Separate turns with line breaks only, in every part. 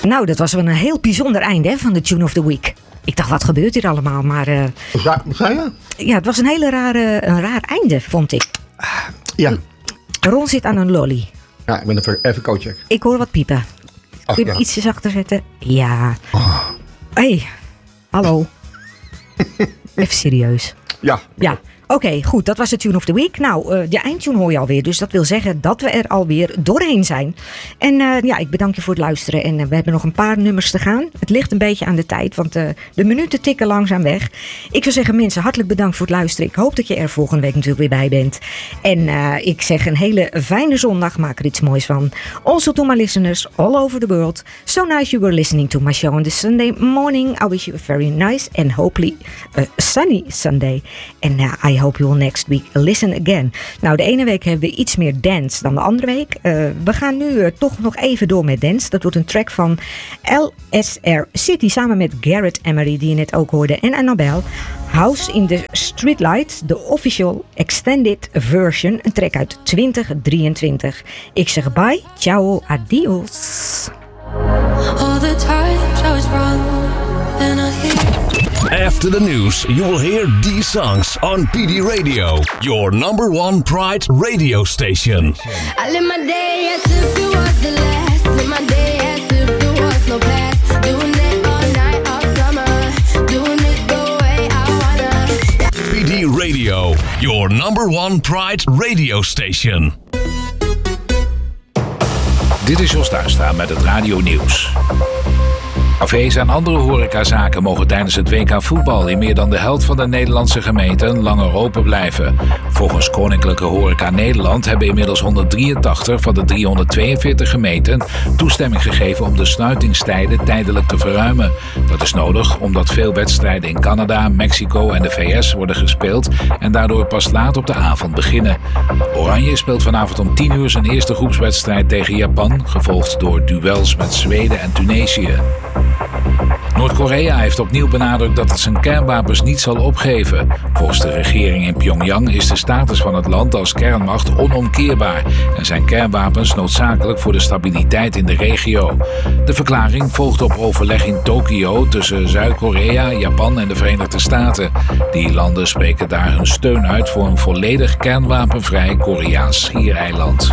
Nou, dat was wel een heel bijzonder einde van de Tune of the Week. Ik dacht, wat gebeurt hier allemaal? Maar
Wat zei je?
ja, het was een raar einde, vond ik.
Ja.
Ron zit aan een lolly.
Ja, ik ben even coachcheck.
Ik hoor wat piepen. Kun je hem ietsje zachter zetten? Ja. Hey, hallo. Even serieus.
Ja.
Ja. Oké, goed. Dat was de Tune of the Week. Nou, de eindtune hoor je alweer. Dus dat wil zeggen dat we er alweer doorheen zijn. En ja, ik bedank je voor het luisteren. En we hebben nog een paar nummers te gaan. Het ligt een beetje aan de tijd, want de minuten tikken langzaam weg. Ik zou zeggen, mensen, hartelijk bedankt voor het luisteren. Ik hoop dat je er volgende week natuurlijk weer bij bent. En ik zeg een hele fijne zondag. Maak er iets moois van. Also to my listeners all over the world. So nice you were listening to my show on this Sunday morning. I wish you a very nice and hopefully sunny Sunday. And I hope you will next week listen again. Nou, de ene week hebben we iets meer dance dan de andere week. We gaan nu toch nog even door met dance. Dat wordt een track van LSR City samen met Garrett Emery, die je net ook hoorde, en Annabelle. House in the Streetlight, de official extended version. Een track uit 2023. Ik zeg bye, ciao, adios.
All the times I was wrong and I hear.
After the news, you will hear these songs on PD Radio, your number one Pride radio station.
I live my day as if it was the last. Live my day as if there was no past. Doing it all night, all summer. Doing it the way I wanna.
PD Radio, your number one Pride radio station.
Dit is Jos Tuinstra met het Radio Nieuws. Cafés en andere horecazaken mogen tijdens het WK voetbal in meer dan de helft van de Nederlandse gemeenten langer open blijven. Volgens Koninklijke Horeca Nederland hebben inmiddels 183 van de 342 gemeenten toestemming gegeven om de sluitingstijden tijdelijk te verruimen. Dat is nodig omdat veel wedstrijden in Canada, Mexico en de VS worden gespeeld en daardoor pas laat op de avond beginnen. Oranje speelt vanavond om 10 uur zijn eerste groepswedstrijd tegen Japan, gevolgd door duels met Zweden en Tunesië. Noord-Korea heeft opnieuw benadrukt dat het zijn kernwapens niet zal opgeven. Volgens de regering in Pyongyang is de status van het land als kernmacht onomkeerbaar en zijn kernwapens noodzakelijk voor de stabiliteit in de regio. De verklaring volgt op overleg in Tokio tussen Zuid-Korea, Japan en de Verenigde Staten. Die landen spreken daar hun steun uit voor een volledig kernwapenvrij Koreaans schiereiland.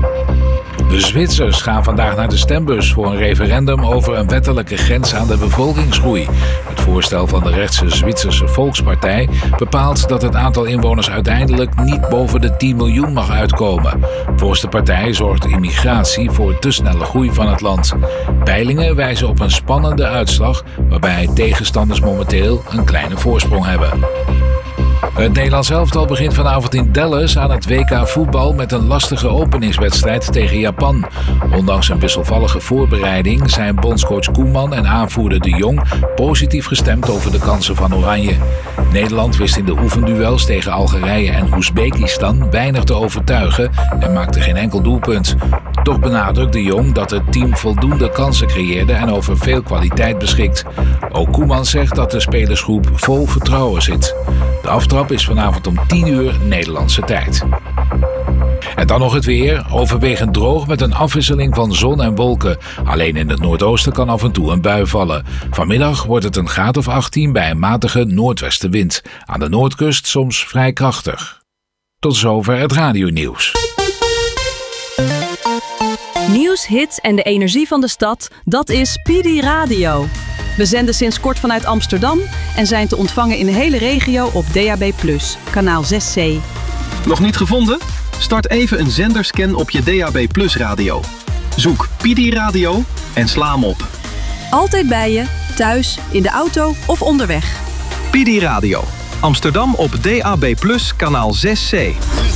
De Zwitsers gaan vandaag naar de stembus voor een referendum over een wettelijke grens aan de bevolkingsgroei. Het voorstel van de rechtse Zwitserse Volkspartij bepaalt dat het aantal inwoners uiteindelijk niet boven de 10 miljoen mag uitkomen. Volgens de partij zorgt immigratie voor te snelle groei van het land. Peilingen wijzen op een spannende uitslag waarbij tegenstanders momenteel een kleine voorsprong hebben. Het Nederlands elftal begint vanavond in Dallas aan het WK voetbal met een lastige openingswedstrijd tegen Japan. Ondanks een wisselvallige voorbereiding zijn bondscoach Koeman en aanvoerder De Jong positief gestemd over de kansen van Oranje. Nederland wist in de oefenduels tegen Algerije en Oezbekistan weinig te overtuigen en maakte geen enkel doelpunt. Toch benadrukt De Jong dat het team voldoende kansen creëerde en over veel kwaliteit beschikt. Ook Koeman zegt dat de spelersgroep vol vertrouwen zit. De aftrap is vanavond om 10 uur Nederlandse tijd. En dan nog het weer. Overwegend droog met een afwisseling van zon en wolken. Alleen in het noordoosten kan af en toe een bui vallen. Vanmiddag wordt het een graad of 18 bij een matige noordwestenwind. Aan de noordkust soms vrij krachtig. Tot zover het radionieuws.
Nieuws, hits en de energie van de stad, dat is PD Radio. We zenden sinds kort vanuit Amsterdam en zijn te ontvangen in de hele regio op DAB+, kanaal 6C.
Nog niet gevonden? Start even een zenderscan op je DAB+ radio. Zoek PD Radio en sla hem op.
Altijd bij je, thuis, in de auto of onderweg.
PD Radio. Amsterdam op DAB+, kanaal 6C.